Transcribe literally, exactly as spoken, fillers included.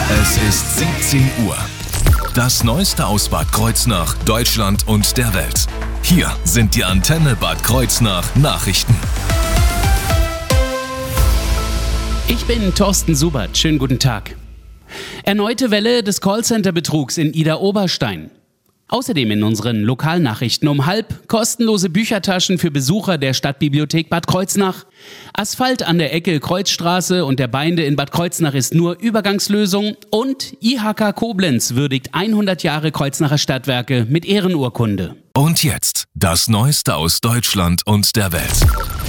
Es ist siebzehn Uhr. Das Neueste aus Bad Kreuznach, Deutschland und der Welt. Hier sind die Antenne Bad Kreuznach Nachrichten. Ich bin Thorsten Subert. Schönen guten Tag. Erneute Welle des Callcenter-Betrugs in Idar-Oberstein. Außerdem in unseren Lokalnachrichten um halb kostenlose Büchertaschen für Besucher der Stadtbibliothek Bad Kreuznach. Asphalt an der Ecke Kreuzstraße und der Beinde in Bad Kreuznach ist nur Übergangslösung. Und I H K Koblenz würdigt hundert Jahre Kreuznacher Stadtwerke mit Ehrenurkunde. Und jetzt das Neueste aus Deutschland und der Welt.